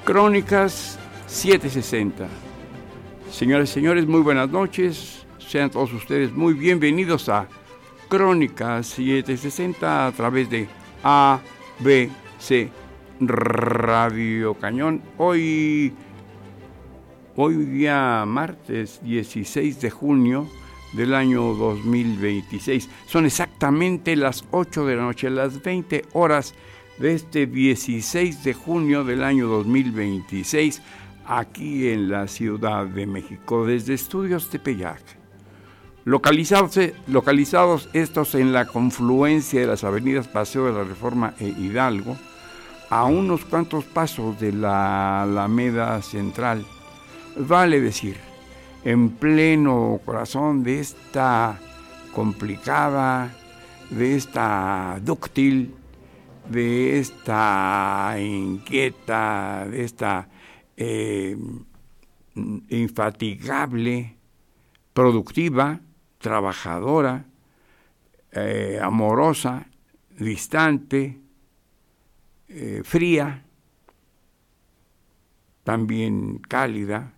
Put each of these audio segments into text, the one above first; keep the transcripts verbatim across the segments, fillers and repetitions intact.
Crónicas setecientos sesenta. Señoras y señores, muy buenas noches. Sean todos ustedes muy bienvenidos a Crónicas setecientos sesenta a través de A B C Radio Cañón. Hoy, hoy día martes dieciséis de junio del año dos mil veintiséis. Son exactamente las ocho de la noche, las veinte horas de este dieciséis de junio del año dos mil veintiséis, aquí en la Ciudad de México, desde Estudios Tepeyac. Localizados, localizados estos en la confluencia de las avenidas Paseo de la Reforma e Hidalgo, a unos cuantos pasos de la Alameda Central, vale decir, en pleno corazón de esta complicada, de esta dúctil, de esta inquieta, de esta eh, infatigable, productiva, trabajadora, eh, amorosa, distante, eh, fría, también cálida,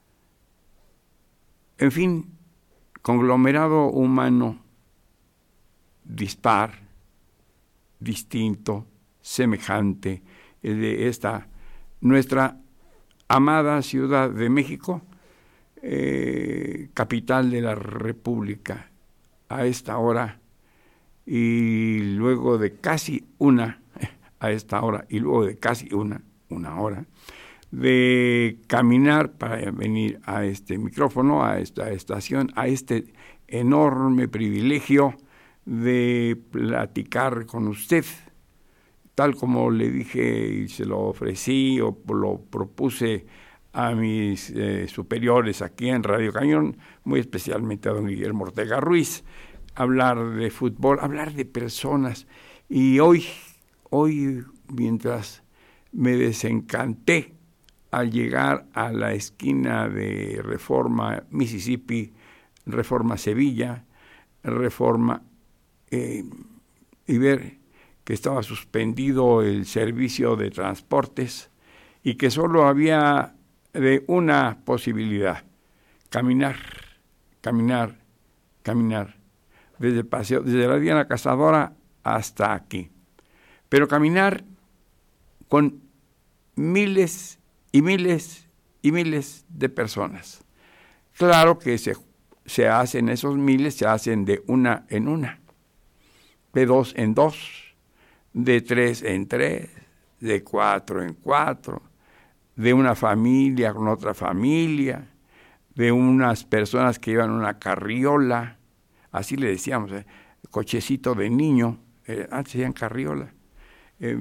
en fin, conglomerado humano dispar, distinto, semejante, de esta nuestra amada Ciudad de México, eh, capital de la República, a esta hora, y luego de casi una, a esta hora, y luego de casi una, una hora, de caminar para venir a este micrófono, a esta estación, a este enorme privilegio de platicar con usted, tal como le dije y se lo ofrecí o lo propuse a mis eh, superiores aquí en Radio Cañón, muy especialmente a don Guillermo Ortega Ruiz, hablar de fútbol, hablar de personas. Y hoy, hoy mientras me desencanté al llegar a la esquina de Reforma Mississippi, Reforma Sevilla, Reforma Eh, y ver que estaba suspendido el servicio de transportes y que solo había de una posibilidad: caminar, caminar, caminar, desde el paseo, desde la Diana Cazadora hasta aquí. Pero caminar con miles y miles y miles de personas. Claro que se, se hacen esos miles, se hacen de una en una, de dos en dos, de tres en tres, de cuatro en cuatro, de una familia con otra familia, de unas personas que llevan una carriola, así le decíamos, eh, cochecito de niño, eh, antes decían carriola. Eh,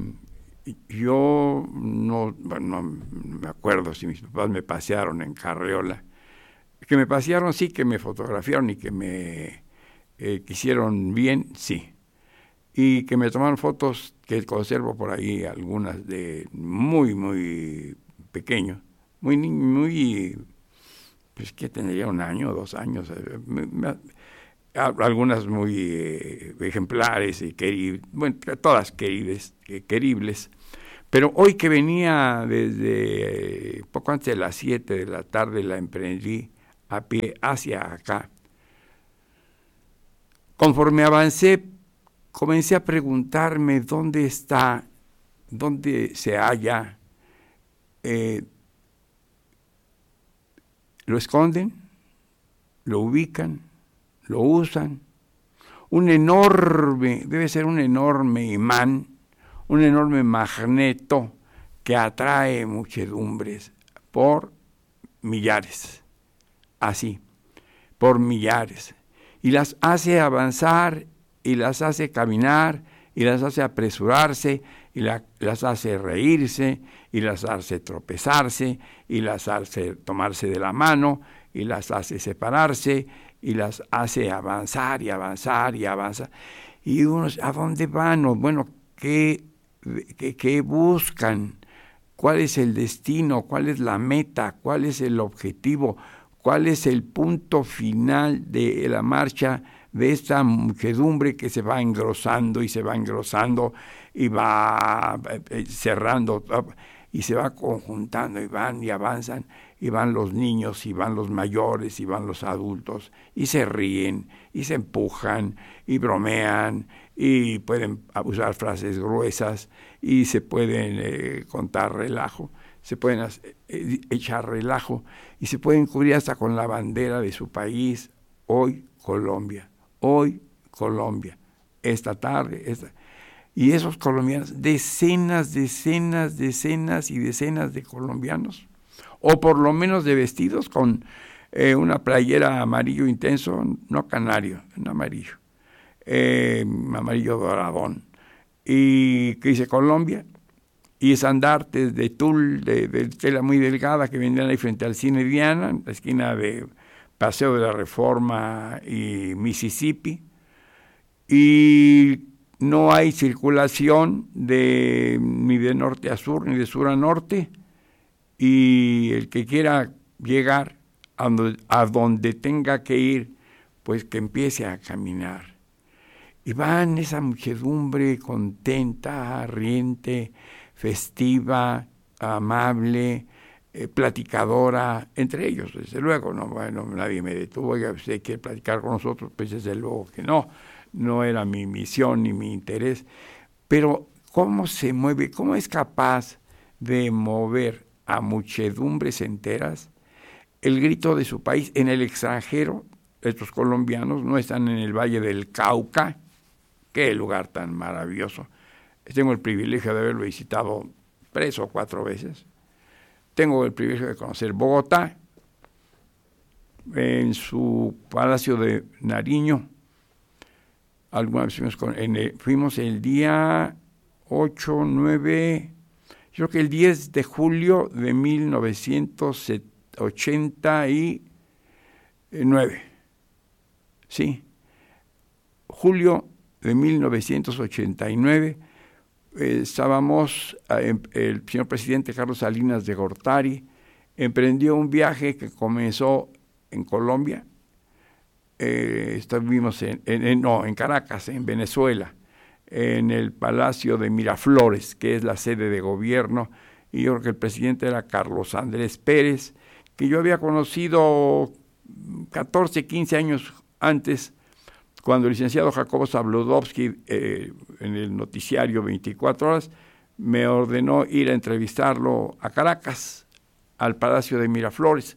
yo no, bueno, no me acuerdo si mis papás me pasearon en carriola, que me pasearon, sí, que me fotografiaron y que me Eh, que hicieron bien, sí, y que me tomaron fotos que conservo por ahí, algunas de muy, muy pequeño, muy, muy, pues que tendría un año, dos años, eh, me, me, algunas muy eh, ejemplares y queribles, bueno, todas queribles, eh, queribles, pero hoy que venía desde eh, poco antes de las siete de la tarde, la emprendí a pie hacia acá. Conforme avancé, comencé a preguntarme dónde está, dónde se halla. Eh, ¿Lo esconden? ¿Lo ubican? ¿Lo usan? Un enorme, debe ser un enorme imán, un enorme magneto que atrae muchedumbres por millares, así, por millares. Y las hace avanzar, y las hace caminar, y las hace apresurarse, y la, las hace reírse, y las hace tropezarse, y las hace tomarse de la mano, y las hace separarse, y las hace avanzar, y avanzar, y avanzar. Y unos, ¿a dónde van? O, bueno, ¿qué, qué, qué buscan? ¿Cuál es el destino? ¿Cuál es la meta? ¿Cuál es el objetivo? ¿Cuál es el punto final de la marcha de esta muchedumbre que se va engrosando y se va engrosando y va cerrando? y se va conjuntando y van y avanzan, y van los niños y van los mayores y van los adultos y se ríen y se empujan y bromean y pueden usar frases gruesas y se pueden eh, contar relajo, se pueden hacer, eh, echar relajo y se pueden cubrir hasta con la bandera de su país. Hoy Colombia, hoy Colombia, esta tarde, esta... Y esos colombianos, decenas, decenas, decenas y decenas de colombianos, o por lo menos de vestidos con eh, una playera amarillo intenso, no canario, un amarillo, eh, amarillo doradón, y que dice Colombia, y estandartes de tul, de, de tela muy delgada que vendían ahí frente al Cine Diana, en la esquina de Paseo de la Reforma y Mississippi, y no hay circulación de ni de norte a sur ni de sur a norte, y el que quiera llegar a donde, a donde tenga que ir, pues que empiece a caminar. Y van esa muchedumbre contenta, riente, festiva, amable, eh, platicadora, entre ellos, desde luego, no, bueno, nadie me detuvo, oiga, usted quiere platicar con nosotros, pues desde luego que no, no era mi misión ni mi interés, pero cómo se mueve, cómo es capaz de mover a muchedumbres enteras el grito de su país en el extranjero. Estos colombianos no están en el Valle del Cauca, qué lugar tan maravilloso. Tengo el privilegio de haberlo visitado tres o cuatro veces. Tengo el privilegio de conocer Bogotá, en su Palacio de Nariño. Algunas veces fuimos, con, en el, fuimos el día ocho, nueve, yo creo que el diez de julio de mil novecientos ochenta y nueve. Sí, julio de mil novecientos ochenta y nueve, eh, estábamos, eh, el señor presidente Carlos Salinas de Gortari emprendió un viaje que comenzó en Colombia, eh, estuvimos en, en, en, no, en Caracas, en Venezuela, en el Palacio de Miraflores, que es la sede de gobierno, y yo creo que el presidente era Carlos Andrés Pérez, que yo había conocido catorce, quince años antes, cuando el licenciado Jacobo Zabludovsky, eh, en el noticiario veinticuatro horas, me ordenó ir a entrevistarlo a Caracas, al Palacio de Miraflores.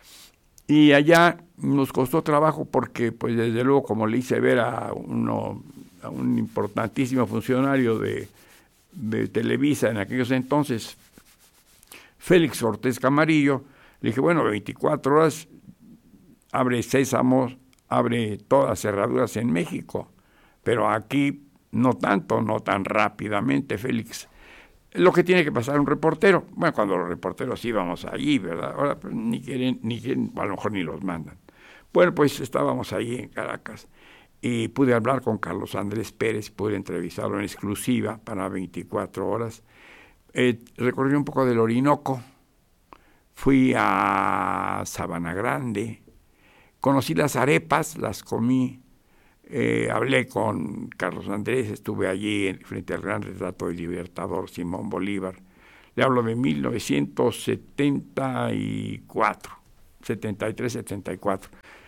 Y allá nos costó trabajo porque, pues desde luego, como le hice ver a, uno, a un importantísimo funcionario de, de Televisa en aquellos entonces, Félix Ortiz Camarillo, le dije, bueno, veinticuatro horas, abre Sésamo, abre todas las cerraduras en México, pero aquí no tanto, no tan rápidamente, Félix. Lo que tiene que pasar un reportero. Bueno, cuando los reporteros íbamos allí, ¿verdad? Ahora pues, ni quieren, ni quieren, a lo mejor ni los mandan. Bueno, pues estábamos allí en Caracas y pude hablar con Carlos Andrés Pérez, pude entrevistarlo en exclusiva para veinticuatro horas. Eh, recorrí un poco del Orinoco, fui a Sabana Grande, conocí las arepas, las comí, eh, hablé con Carlos Andrés, estuve allí en, frente al gran retrato del libertador Simón Bolívar. Le hablo de mil novecientos setenta y cuatro, setenta y tres, setenta y cuatro.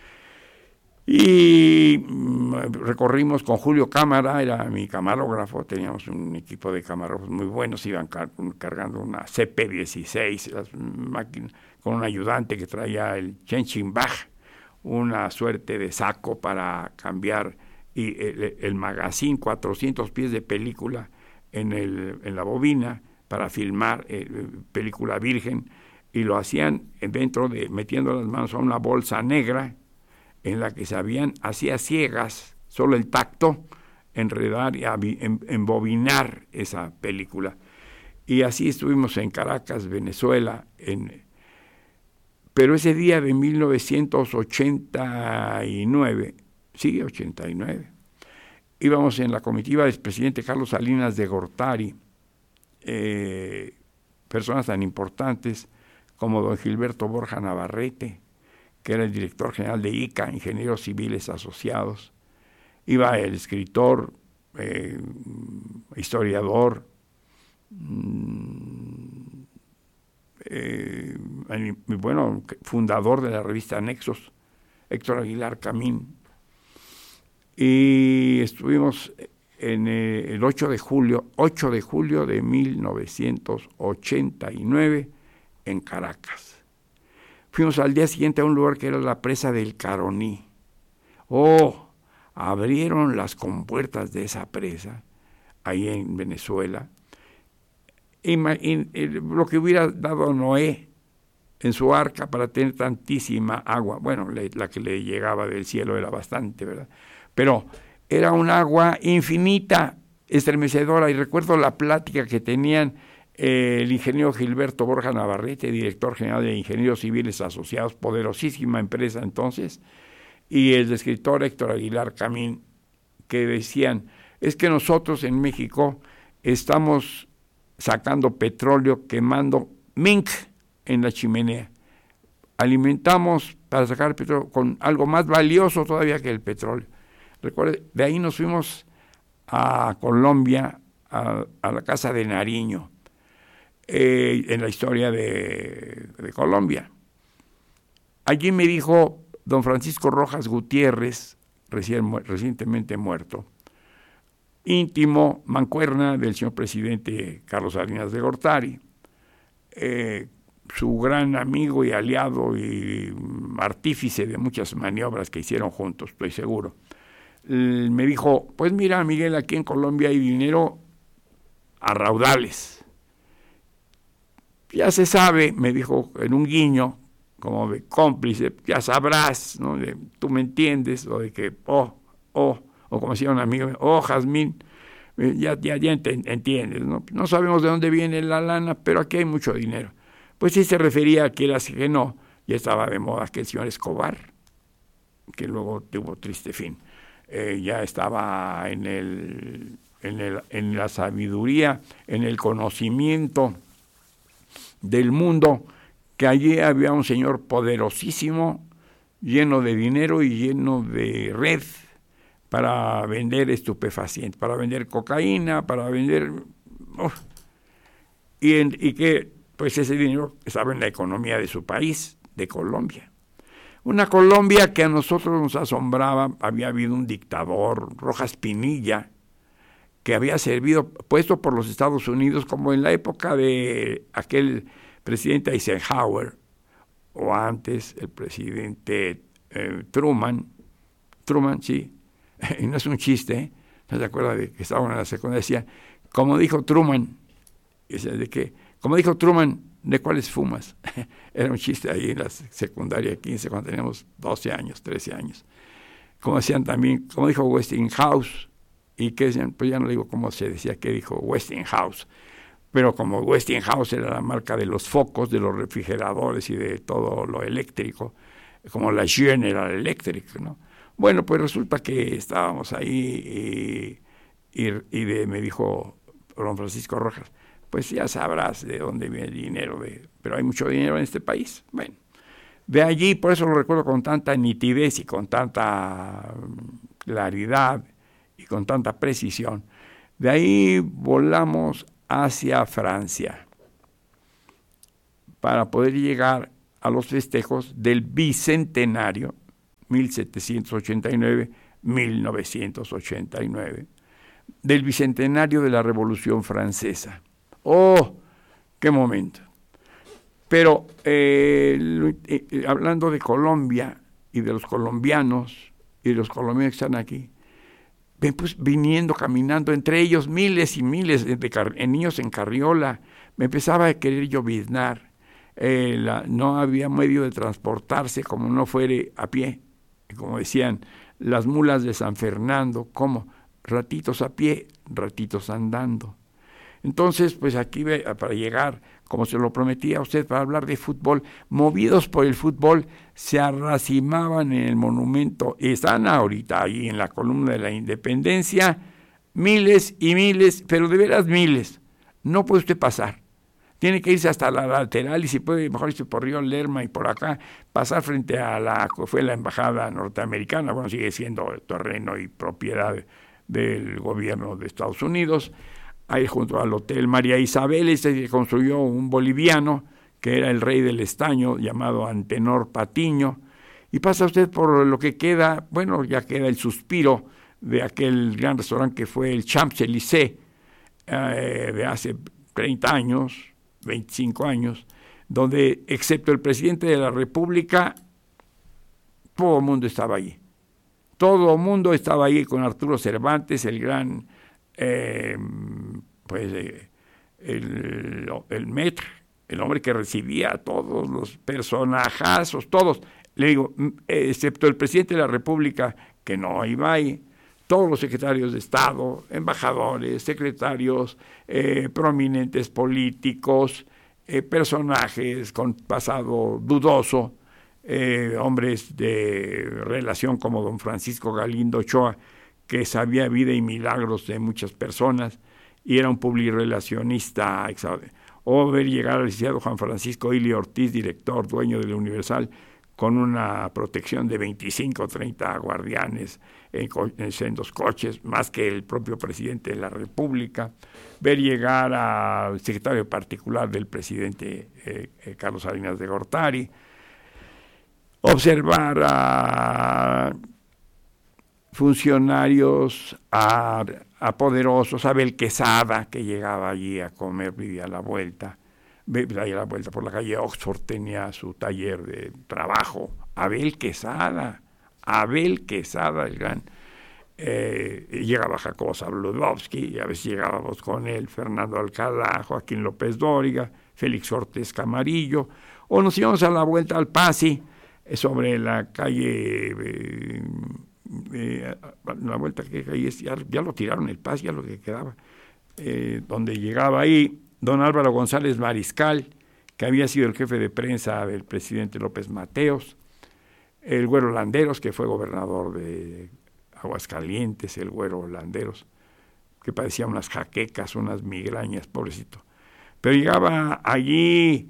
Y mm, recorrimos con Julio Cámara, era mi camarógrafo, teníamos un equipo de camarógrafos muy buenos, iban car- cargando una C P dieciséis, las máquinas, con un ayudante que traía el Chenchimbaj, una suerte de saco para cambiar y el, el magazine, cuatrocientos pies de película en, el, en la bobina para filmar eh, película virgen, y lo hacían dentro de, metiendo las manos a una bolsa negra en la que sabían, hacía ciegas, solo el tacto, enredar y embobinar esa película. Y así estuvimos en Caracas, Venezuela, en pero ese día de mil novecientos ochenta y nueve, sí, ochenta y nueve, íbamos en la comitiva del presidente Carlos Salinas de Gortari, eh, personas tan importantes como don Gilberto Borja Navarrete, que era el director general de I C A, Ingenieros Civiles Asociados. Iba el escritor, eh, historiador, mmm, eh, bueno, fundador de la revista Nexos, Héctor Aguilar Camín. Y estuvimos en el ocho de julio, ocho de julio de mil novecientos ochenta y nueve en Caracas. Fuimos al día siguiente a un lugar que era la presa del Caroní. ¡Oh! Abrieron las compuertas de esa presa, ahí en Venezuela. Y, y, y, lo que hubiera dado Noé en su arca para tener tantísima agua. Bueno, le, la que le llegaba del cielo era bastante, ¿verdad? Pero era un agua infinita, estremecedora. Y recuerdo la plática que tenían eh, el ingeniero Gilberto Borja Navarrete, director general de Ingenieros Civiles Asociados, poderosísima empresa entonces, y el escritor Héctor Aguilar Camín, que decían, es que nosotros en México estamos sacando petróleo, quemando mink en la chimenea. Alimentamos para sacar petróleo con algo más valioso todavía que el petróleo. Recuerde, de ahí nos fuimos a Colombia, a, a la casa de Nariño, eh, en la historia de, de Colombia. Allí me dijo don Francisco Rojas Gutiérrez, recién, recientemente muerto, íntimo, mancuerna del señor presidente Carlos Salinas de Gortari, eh, su gran amigo y aliado y artífice de muchas maniobras que hicieron juntos, estoy seguro. Eh, me dijo, pues mira, Miguel, aquí en Colombia hay dinero a raudales. Ya se sabe, me dijo en un guiño, como de cómplice, ya sabrás, ¿no? De, tú me entiendes, o de que, oh, oh, o como decía un amigo, oh, Jazmín, ya, ya, ya entiendes, ¿no? No sabemos de dónde viene la lana, pero aquí hay mucho dinero. Pues sí se refería a que era que no, ya estaba de moda que el señor Escobar, que luego tuvo triste fin, eh, ya estaba en el, en el, en la sabiduría, en el conocimiento del mundo, que allí había un señor poderosísimo, lleno de dinero y lleno de red para vender estupefacientes, para vender cocaína, para vender... Oh, y, en, y que pues ese dinero estaba en la economía de su país, de Colombia. Una Colombia que a nosotros nos asombraba. Había habido un dictador, Rojas Pinilla, que había servido, puesto por los Estados Unidos, como en la época de aquel presidente Eisenhower, o antes el presidente eh, Truman, Truman, sí, y no es un chiste, ¿eh? ¿No se acuerda de que estaban en la secundaria? Decía, como dijo Truman, ¿de qué? Como dijo Truman, ¿de cuáles fumas? Era un chiste ahí en la secundaria quince, cuando teníamos doce años, trece años. Como decían también, como dijo Westinghouse, y que decían, pues ya no digo cómo se decía que dijo Westinghouse, pero como Westinghouse era la marca de los focos, de los refrigeradores y de todo lo eléctrico, como la General Electric, ¿no? Bueno, pues resulta que estábamos ahí y, y, y de, me dijo don Francisco Rojas, pues ya sabrás de dónde viene el dinero, de, pero hay mucho dinero en este país. Bueno, de allí, por eso lo recuerdo con tanta nitidez y con tanta claridad y con tanta precisión. De ahí volamos hacia Francia para poder llegar a los festejos del bicentenario mil setecientos ochenta y nueve a mil novecientos ochenta y nueve, del bicentenario de la Revolución Francesa. ¡Oh, qué momento! Pero eh, eh, hablando de Colombia y de los colombianos y de los colombianos que están aquí, ven pues viniendo, caminando, entre ellos miles y miles de, de, de niños en carriola, me empezaba a querer lloviznar. Eh, la, no había medio de transportarse como no fuere a pie, como decían las mulas de San Fernando, como ratitos a pie, ratitos andando. Entonces, pues aquí para llegar, como se lo prometía a usted, para hablar de fútbol, movidos por el fútbol, se arracimaban en el monumento, están ahorita ahí en la columna de la Independencia, miles y miles, pero de veras miles, no puede usted pasar. Tiene que irse hasta la lateral y si puede, mejor irse por Río Lerma y por acá, pasar frente a la que fue la embajada norteamericana, bueno, sigue siendo terreno y propiedad del gobierno de Estados Unidos. Ahí junto al Hotel María Isabel, se construyó un boliviano que era el rey del estaño, llamado Antenor Patiño, y pasa usted por lo que queda, bueno, ya queda el suspiro de aquel gran restaurante que fue el Champs-Élysées, eh, de hace treinta años, veinticinco años, donde, excepto el presidente de la República, todo el mundo estaba allí. Todo el mundo estaba allí con Arturo Cervantes, el gran, eh, pues, eh, el, el maître, el hombre que recibía a todos los personajazos, todos. Le digo, excepto el presidente de la República, que no iba ahí, todos los secretarios de Estado, embajadores, secretarios, eh, prominentes políticos, eh, personajes con pasado dudoso, eh, hombres de relación como don Francisco Galindo Ochoa, que sabía vida y milagros de muchas personas y era un publirelacionista, o ver llegar al licenciado Juan Francisco Ili Ortiz, director, dueño de la Universal, con una protección de veinticinco o treinta guardianes en, co- en sendos coches, más que el propio presidente de la República, ver llegar al secretario particular del presidente eh, eh, Carlos Salinas de Gortari, observar a funcionarios, a, a poderosos, a Abel Quesada, que llegaba allí a comer, vivía a la vuelta, a la vuelta por la calle Oxford, tenía su taller de trabajo. Abel Quesada, Abel Quesada, el gran, eh, llegaba Jacobo Zabludovsky, y a veces llegábamos con él, Fernando Alcalá, Joaquín López Dóriga, Félix Ortiz Camarillo, o nos íbamos a la vuelta al Pasi, eh, sobre la calle, eh, eh, la vuelta que calle, ya, ya lo tiraron el Pasi, ya lo que quedaba, eh, donde llegaba ahí don Álvaro González Mariscal, que había sido el jefe de prensa del presidente López Mateos, el Güero Landeros, que fue gobernador de Aguascalientes, el Güero Landeros, que padecía unas jaquecas, unas migrañas, pobrecito. Pero llegaba allí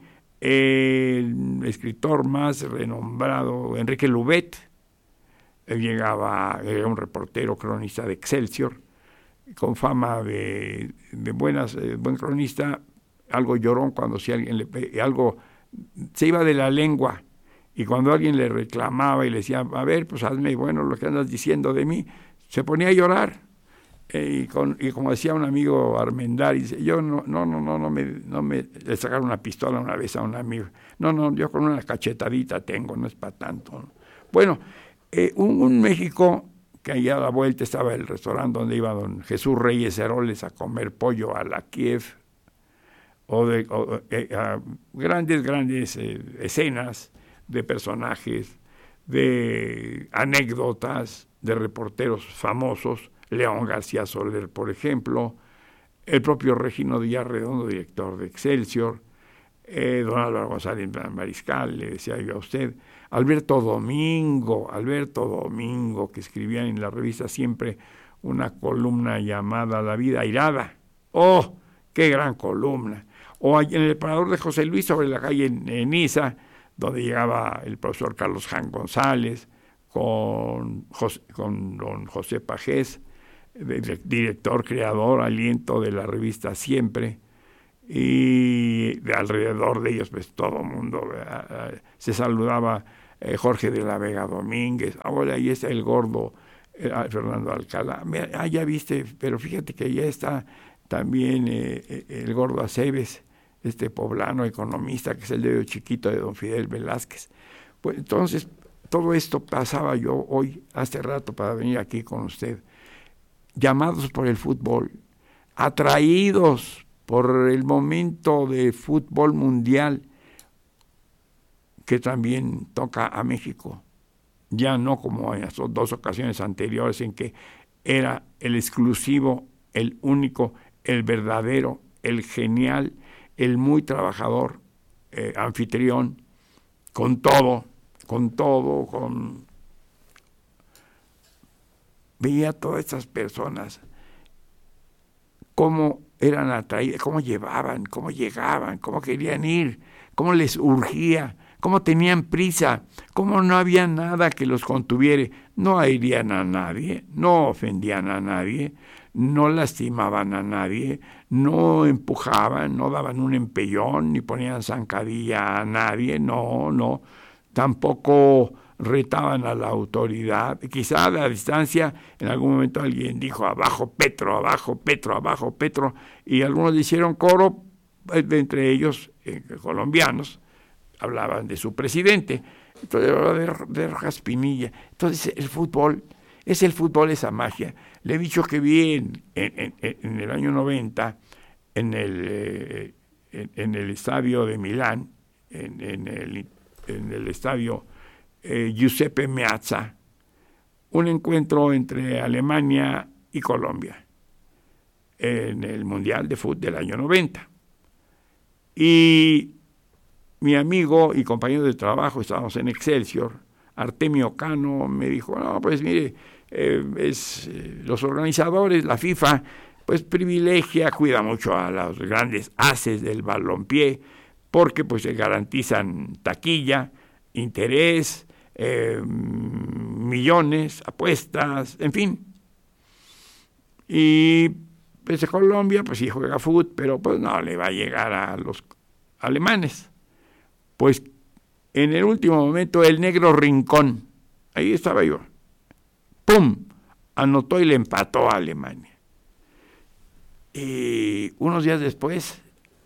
el escritor más renombrado, Enrique Lubet, él llegaba, era un reportero cronista de Excelsior, con fama de, de buenas, eh, buen cronista, algo llorón cuando si alguien le, algo se iba de la lengua, y cuando alguien le reclamaba y le decía, a ver, pues hazme bueno lo que andas diciendo de mí, se ponía a llorar, eh, y, con, y como decía un amigo Armendari, dice, yo no, no, no, no, no me, no me, le sacaron una pistola una vez a un amigo, no, no, yo con una cachetadita tengo, no es para tanto, ¿no? Bueno, eh, un, un México que allá a la vuelta estaba el restaurante donde iba don Jesús Reyes Heroles a comer pollo a la Kiev, o de o, eh, a grandes, grandes eh, escenas de personajes, de anécdotas, de reporteros famosos, León García Soler, por ejemplo, el propio Regino Díaz Redondo, director de Excelsior, eh, don Álvaro González Mariscal, le decía yo a usted, Alberto Domingo, Alberto Domingo, que escribía en la revista siempre una columna llamada La Vida Airada. ¡Oh, qué gran columna! O en el parador de José Luis, sobre la calle en Niza, donde llegaba el profesor Carlos Jan González, con, José, con don José Pajés, director, creador, aliento de la revista Siempre, y de alrededor de ellos pues todo el mundo, ¿verdad? Se saludaba eh, Jorge de la Vega Domínguez, ahora ahí está el gordo eh, Fernando Alcalá, ah, ya viste, pero fíjate que ya está también eh, el gordo Aceves, este poblano economista que es el dedo chiquito de don Fidel Velázquez. Pues entonces todo esto pasaba yo hoy, hace rato, para venir aquí con usted, llamados por el fútbol, atraídos por el momento de fútbol mundial que también toca a México, ya no como en las dos ocasiones anteriores en que era el exclusivo, el único, el verdadero, el genial, el muy trabajador, eh, anfitrión, con todo, con todo, con... Veía a todas estas personas, cómo eran atraídas, cómo llevaban, cómo llegaban, cómo querían ir, cómo les urgía, cómo tenían prisa, cómo no había nada que los contuviere, no herían a nadie, no ofendían a nadie, no lastimaban a nadie, no empujaban, no daban un empellón, ni ponían zancadilla a nadie, no, no, tampoco retaban a la autoridad. Quizá a la distancia en algún momento alguien dijo abajo Petro, abajo Petro, abajo Petro, y algunos le hicieron coro, entre ellos eh, colombianos, hablaban de su presidente, entonces de, de Rojas Pinilla. Entonces el fútbol, es el fútbol esa magia. Le he dicho que vi en, en, en, en el año noventa, en el, eh, en, en el estadio de Milán, en, en, el, en el estadio eh, Giuseppe Meazza, un encuentro entre Alemania y Colombia, en el Mundial de Fútbol del año noventa. Y mi amigo y compañero de trabajo, estábamos en Excelsior, Artemio Cano, me dijo, no, pues mire, eh, es, eh, los organizadores, la FIFA, pues privilegia, cuida mucho a los grandes haces del balompié, porque pues se garantizan taquilla, interés, eh, millones, apuestas, en fin. Y pues de Colombia, pues sí juega fútbol, pero pues no le va a llegar a los alemanes. Pues en el último momento el negro Rincón, ahí estaba yo, ¡pum!, anotó y le empató a Alemania. Y unos días después,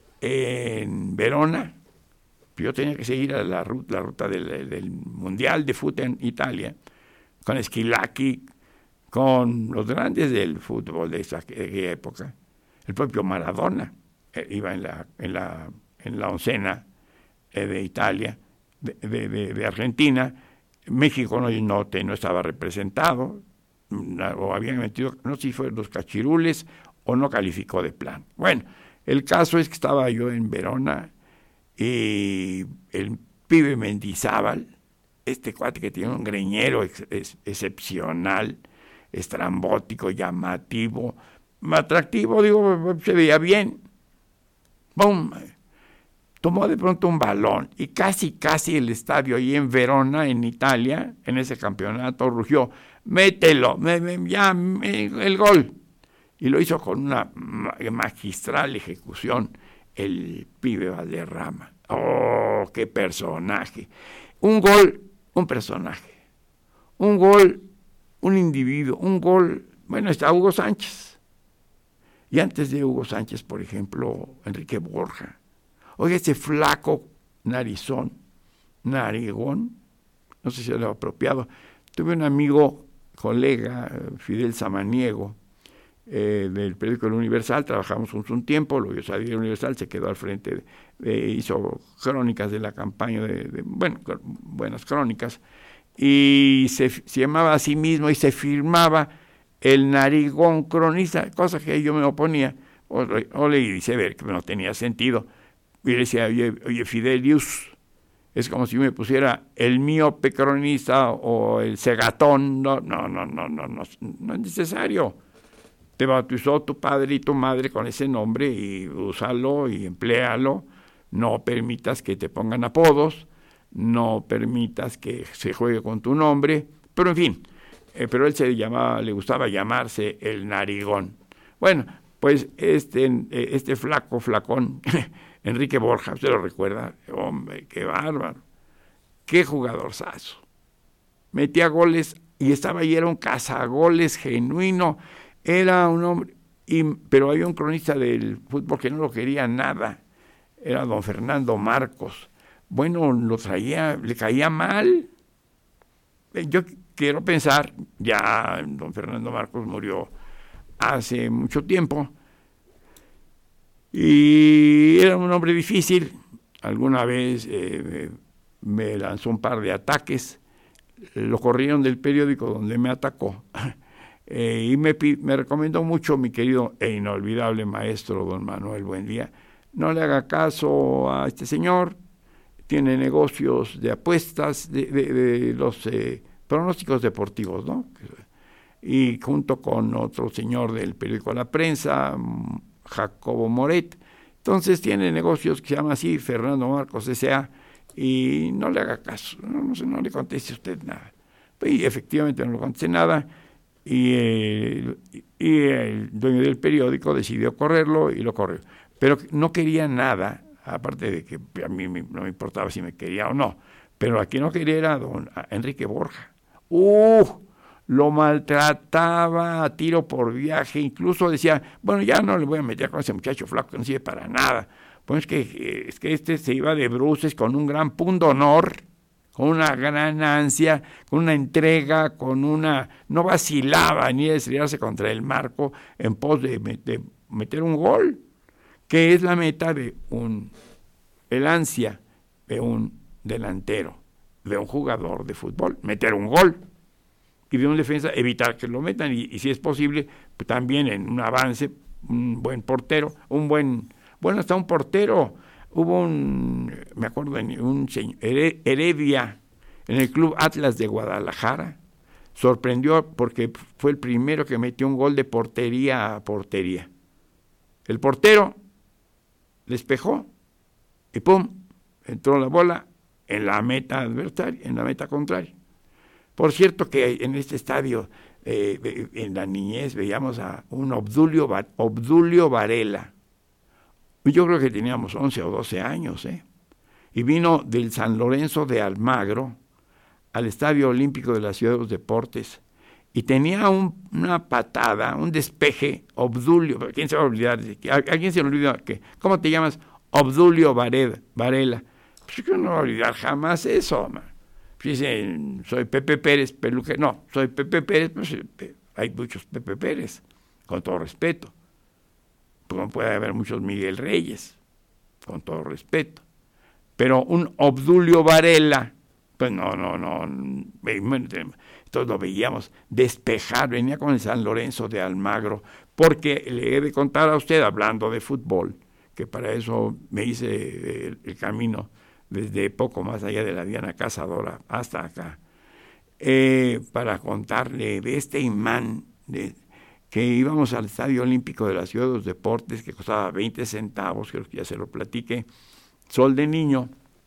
en Verona, yo tenía que seguir a la ruta, la ruta del, del Mundial de Fútbol en Italia, con Schilacchi, con los grandes del fútbol de esa, de esa época. El propio Maradona eh, iba en la, en la, en la oncena eh, de Italia, de, de, de, de Argentina. México no, no, te, no estaba representado, o habían metido, no sé si fueron los cachirules o no calificó de plan. Bueno, el caso es que estaba yo en Verona y el pibe Mendizábal, este cuate que tiene un greñero ex, ex, excepcional, estrambótico, llamativo, atractivo, digo, se veía bien. ¡Bum! Tomó de pronto un balón y casi, casi el estadio ahí en Verona, en Italia, en ese campeonato, rugió, mételo, me, me, ya, me, el gol. Y lo hizo con una magistral ejecución el pibe Valderrama. ¡Oh, qué personaje! Un gol, un personaje. Un gol, un individuo. Un gol, bueno, está Hugo Sánchez. Y antes de Hugo Sánchez, por ejemplo, Enrique Borja. Oye, ese flaco narizón, narigón, no sé si es lo apropiado. Tuve un amigo, colega, Fidel Samaniego, eh, del periódico El Universal, trabajamos juntos un tiempo, luego yo salí del Universal, se quedó al frente, de, de, hizo crónicas de la campaña, de, de bueno, buenas crónicas, y se, se llamaba a sí mismo y se firmaba el narigón cronista, cosa que yo me oponía, o, o leí dice ver que no tenía sentido. Y le decía, oye, oye, Fidelius, es como si me pusiera el miope cronista o el cegatón. No, no, no, no, no, no, no es necesario. Te bautizó tu padre y tu madre con ese nombre y úsalo y empléalo. No permitas que te pongan apodos, no permitas que se juegue con tu nombre, pero en fin, eh, pero él se llamaba, le gustaba llamarse el narigón. Bueno, pues este, este flaco, flacón, Enrique Borja, ¿usted lo recuerda? Hombre, qué bárbaro, qué jugadorzazo. Metía goles y estaba ahí, era un cazagoles genuino, era un hombre, y, pero había un cronista del fútbol que no lo quería nada, era don Fernando Marcos. Bueno, lo traía, le caía mal. Yo quiero pensar, ya don Fernando Marcos murió hace mucho tiempo, y era un hombre difícil. Alguna vez eh, me lanzó un par de ataques, lo corrieron del periódico donde me atacó, eh, y me, me recomendó mucho mi querido e inolvidable maestro don Manuel Buendía, no le haga caso a este señor, tiene negocios de apuestas, de, de, de los eh, pronósticos deportivos, ¿no? Y junto con otro señor del periódico La Prensa, Jacobo Moret. Entonces tiene negocios que se llama así, Fernando Marcos S A, y no le haga caso, no, no, no le conteste usted nada. Y efectivamente no le contesté nada, y, eh, y el dueño del periódico decidió correrlo y lo corrió. Pero no quería nada, aparte de que a mí no me importaba si me quería o no, pero aquí no quería era don Enrique Borja. ¡Uh! Lo maltrataba a tiro por viaje, incluso decía, bueno, ya no le voy a meter con ese muchacho flaco que no sirve para nada. Pues es que, es que este se iba de bruces con un gran punto honor, con una gran ansia, con una entrega, con una... no vacilaba ni de estrellarse contra el marco en pos de, de meter un gol, que es la meta de un... el ansia de un delantero, de un jugador de fútbol, meter un gol. Y de un defensa evitar que lo metan y, y si es posible, pues también en un avance, un buen portero, un buen, bueno, hasta un portero, hubo un, me acuerdo, un señor, Heredia, en el Club Atlas de Guadalajara, sorprendió porque fue el primero que metió un gol de portería a portería. El portero despejó y pum, entró la bola en la meta adversaria, en la meta contraria. Por cierto que en este estadio, eh, en la niñez, veíamos a un Obdulio, Obdulio Varela. Yo creo que teníamos once o doce años, ¿eh? Y vino del San Lorenzo de Almagro al Estadio Olímpico de la Ciudad de los Deportes. Y tenía un, una patada, un despeje, Obdulio. ¿Quién se va a olvidar? ¿A, a quién se le olvida? ¿Qué? ¿Cómo te llamas? Obdulio Varela. Varela. Pues yo no voy a olvidar jamás eso, man. Dicen, soy Pepe Pérez, peluque. No, soy Pepe Pérez, pues hay muchos Pepe Pérez, con todo respeto. Como puede haber muchos Miguel Reyes, con todo respeto. Pero un Obdulio Varela, pues no, no, no. Entonces lo veíamos despejar, venía con el San Lorenzo de Almagro, porque le he de contar a usted, hablando de fútbol, que para eso me hice el, el camino desde poco más allá de la Diana Cazadora hasta acá, eh, para contarle de este imán, de, que íbamos al Estadio Olímpico de la Ciudad de los Deportes, que costaba veinte centavos, creo que ya se lo platiqué, sol de niño,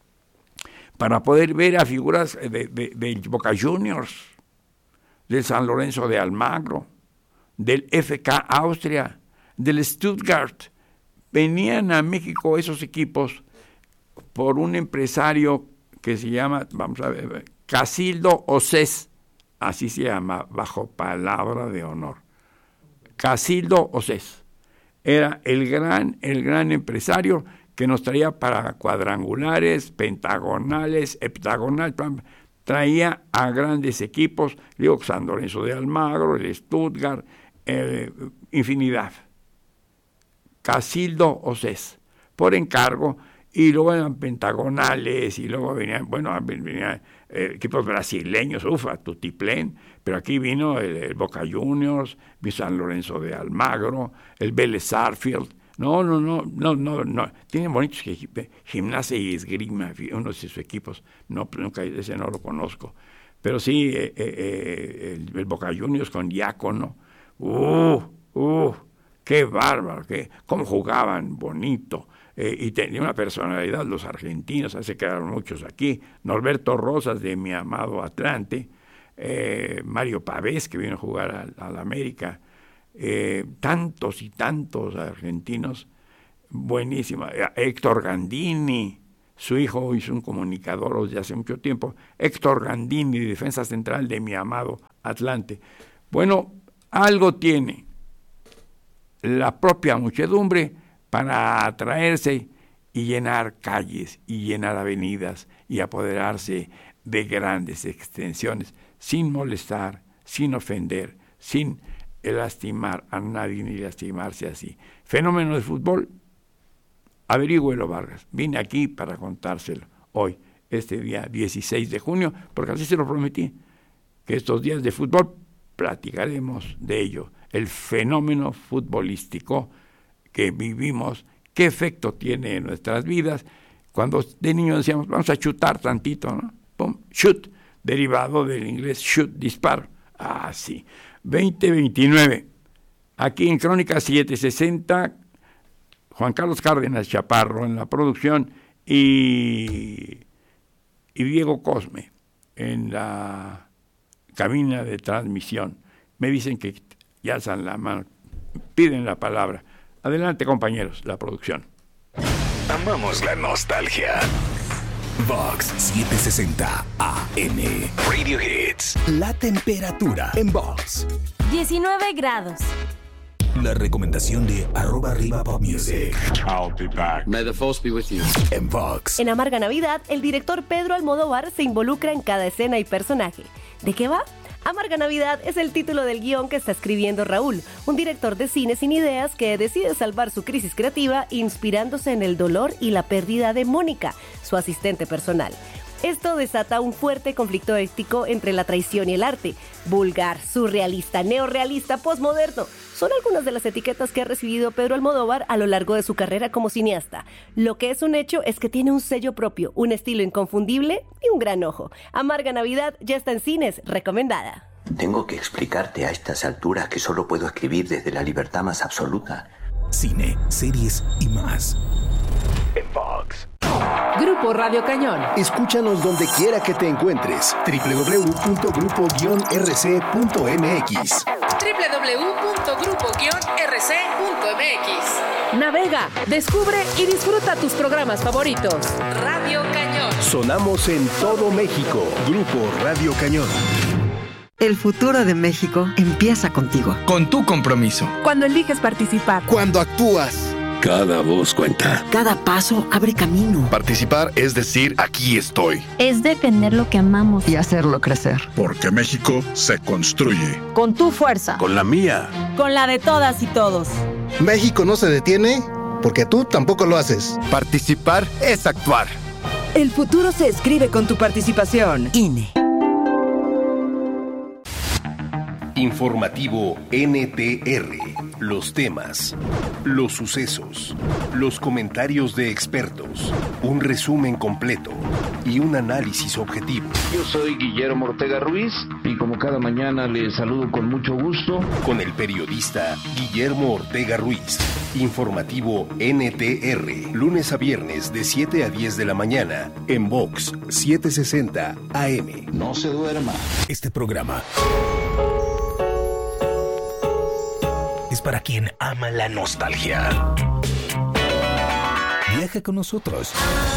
para poder ver a figuras de, de, de Boca Juniors, del San Lorenzo de Almagro, del F K Austria, del Stuttgart. Venían a México esos equipos por un empresario que se llama, vamos a ver, Casildo Océs, así se llama, bajo palabra de honor. Casildo Océs era el gran, el gran empresario que nos traía para cuadrangulares, pentagonales, heptagonales, traía a grandes equipos, digo, San Lorenzo de Almagro, el Stuttgart, eh, infinidad. Casildo Océs, por encargo. Y luego eran pentagonales, y luego venían, bueno, venían eh, equipos brasileños, ufa, Tutiplén, pero aquí vino el, el Boca Juniors, el San Lorenzo de Almagro, el Vélez Sarsfield. No, no, no, no, no, no. Tienen bonitos equipos, Gimnasia y Esgrima, uno de sus equipos, no, nunca, ese no lo conozco. Pero sí, eh, eh, el, el Boca Juniors con Diácono, uh, uh, qué bárbaro, qué, cómo jugaban, bonito. Eh, y tenía una personalidad, los argentinos, se quedaron muchos aquí, Norberto Rosas de mi amado Atlante, eh, Mario Pavés, que vino a jugar a la América, eh, tantos y tantos argentinos, buenísimo, Héctor Gandini, su hijo hizo un comunicador desde hace mucho tiempo, Héctor Gandini, defensa central de mi amado Atlante. Bueno, algo tiene la propia muchedumbre para atraerse y llenar calles y llenar avenidas y apoderarse de grandes extensiones sin molestar, sin ofender, sin lastimar a nadie ni lastimarse así. Fenómeno de fútbol, averígüelo, Vargas. Vine aquí para contárselo hoy, este día dieciséis de junio, porque así se lo prometí, que estos días de fútbol platicaremos de ello, el fenómeno futbolístico que vivimos, qué efecto tiene en nuestras vidas. Cuando de niños decíamos, vamos a chutar tantito, ¿no? Pum, shoot, derivado del inglés shoot, disparo. Ah, sí. veinte veintinueve. Aquí en Crónica setecientos sesenta, Juan Carlos Cárdenas Chaparro en la producción y, y Diego Cosme en la cabina de transmisión. me dicen que ya alzan la mano, piden la palabra. Adelante, compañeros, la producción. Amamos la nostalgia. Vox setecientos sesenta A M. Radio Hits. La temperatura en Vox. diecinueve grados. La recomendación de arroba arriba pop music. I'll be back. May the force be with you. En Vox. En Amarga Navidad, el director Pedro Almodóvar se involucra en cada escena y personaje. ¿De qué va? Amarga Navidad es el título del guión que está escribiendo Raúl, un director de cine sin ideas que decide salvar su crisis creativa inspirándose en el dolor y la pérdida de Mónica, su asistente personal. Esto desata un fuerte conflicto ético entre la traición y el arte. Vulgar, surrealista, neorrealista, posmoderno. Son algunas de las etiquetas que ha recibido Pedro Almodóvar a lo largo de su carrera como cineasta. Lo que es un hecho es que tiene un sello propio, un estilo inconfundible y un gran ojo. Amarga Navidad ya está en cines, recomendada. Tengo que explicarte a estas alturas que solo puedo escribir desde la libertad más absoluta. Cine, series y más. En Vox. Grupo Radio Cañón. Escúchanos donde quiera que te encuentres. doble u doble u doble u punto grupo guion r c punto m x. doble u doble u doble u punto grupo guion r c punto m x. Navega, descubre y disfruta tus programas favoritos. Radio Cañón. Sonamos en todo México. Grupo Radio Cañón. El futuro de México empieza contigo. Con tu compromiso. Cuando eliges participar. Cuando actúas. Cada voz cuenta. Cada paso abre camino. Participar es decir, aquí estoy. Es defender lo que amamos. Y hacerlo crecer. Porque México se construye. Con tu fuerza. Con la mía. Con la de todas y todos. México no se detiene porque tú tampoco lo haces. Participar es actuar. El futuro se escribe con tu participación. I N E. Informativo N T R. Los temas, los sucesos, los comentarios de expertos, un resumen completo y un análisis objetivo. Yo soy Guillermo Ortega Ruiz y como cada mañana les saludo con mucho gusto. Con el periodista Guillermo Ortega Ruiz. Informativo N T R. Lunes a viernes de siete a diez de la mañana en Vox setecientos sesenta A M. No se duerma. Este programa es para quien ama la nostalgia. Viaja con nosotros.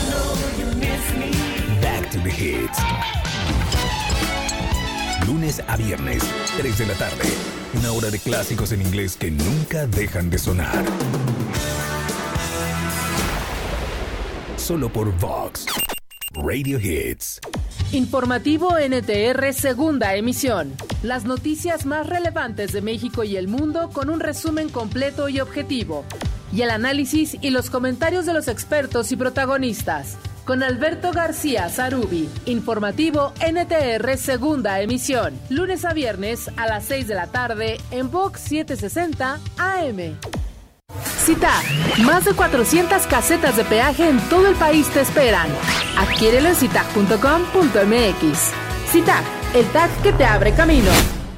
Back to the Hits. Lunes a viernes, tres de la tarde. Una hora de clásicos en inglés que nunca dejan de sonar. Solo por Vox Radio Hits. Informativo N T R, segunda emisión. Las noticias más relevantes de México y el mundo con un resumen completo y objetivo. Y el análisis y los comentarios de los expertos y protagonistas. Con Alberto García Zarubi. Informativo N T R, segunda emisión. Lunes a viernes a las seis de la tarde en Vox setecientos sesenta A M. Citac, más de cuatrocientas casetas de peaje en todo el país te esperan. Adquiérelo en citac punto com punto m x. Citac, el tag que te abre camino.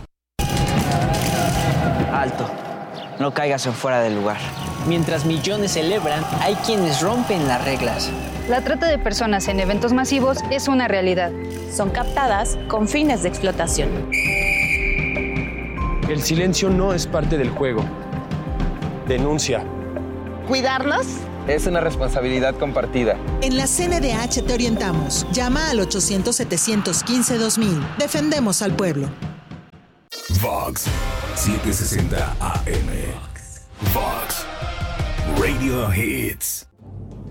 Alto, no caigas en fuera del lugar. Mientras millones celebran, hay quienes rompen las reglas. La trata de personas en eventos masivos es una realidad. Son captadas con fines de explotación. El silencio no es parte del juego. Denuncia. ¿Cuidarnos? Es una responsabilidad compartida. En la C N D H te orientamos. Llama al ochocientos, setecientos quince, dos mil. Defendemos al pueblo. Vox setecientos sesenta A M. Vox Radio Hits.